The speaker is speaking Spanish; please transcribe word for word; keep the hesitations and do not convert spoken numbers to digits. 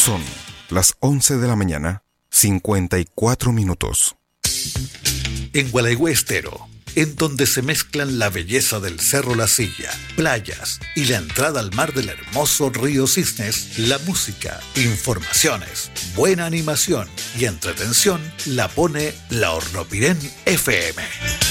Son las once de la mañana, cincuenta y cuatro minutos. En Gualeguay Estero, en donde se mezclan la belleza del Cerro La Silla, playas y la entrada al mar del hermoso río Cisnes, la música, informaciones, buena animación y entretención la pone la Hornopirén F M.